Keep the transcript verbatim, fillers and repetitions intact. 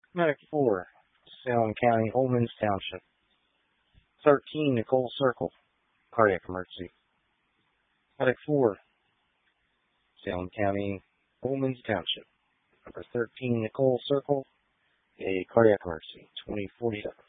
Medic four, Salem County, Holman's Township. thirteen, Nicole Circle, cardiac emergency. Medic four, Salem County, Holman's Township. Number thirteen, Nicole Circle, a cardiac emergency, twenty forty-seven.